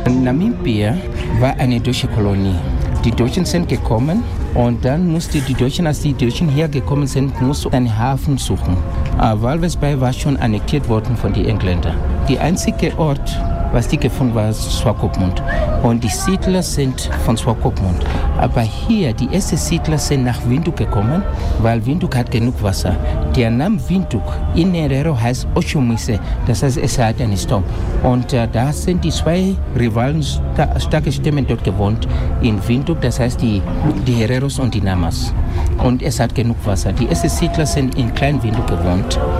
Namibia war eine deutsche Kolonie. Die Deutschen sind gekommen und dann mussten die Deutschen, als die Deutschen hergekommen sind, mussten einen Hafen suchen. Walvis Bay war schon annektiert worden von den Engländern. Der einzige Ort, was die gefunden war, Swakopmund. Und die Siedler sind von Swakopmund. Aber hier, die ersten Siedler sind nach Windhoek gekommen, weil Windhoek hat genug Wasser. Der Name Windhoek in Herero heißt Oshomise, das heißt, es hat einen Strom. Und da sind die zwei Rivalen, starke Stämme dort gewohnt, in Windhoek, das heißt die Hereros und die Namas. Und es hat genug Wasser. Die ersten Siedler sind in Klein Windhoek gewohnt.